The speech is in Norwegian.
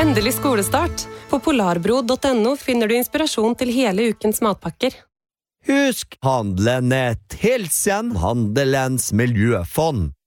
Endelig skolestart. På polarbro.no finner du inspirasjon til hele ukens matpakker. Husk, handle nett. Hilsen Handelens miljøfond.